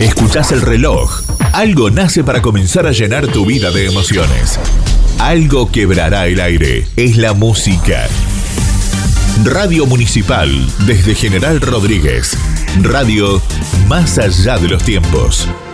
Escuchás el reloj. Algo nace para comenzar a llenar tu vida de emociones. Algo quebrará el aire. Es la música. Radio Municipal, desde General Rodríguez. Radio más allá de los tiempos.